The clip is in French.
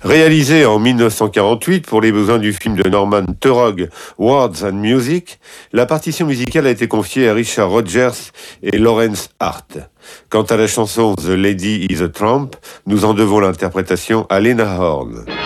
Réalisé en 1948 pour les besoins du film de Norman Terogue, Words and Music, la partition musicale a été confiée à Richard Rodgers et Lawrence Hart. Quant à la chanson The Lady is a Tramp, nous en devons l'interprétation à Lena Horne.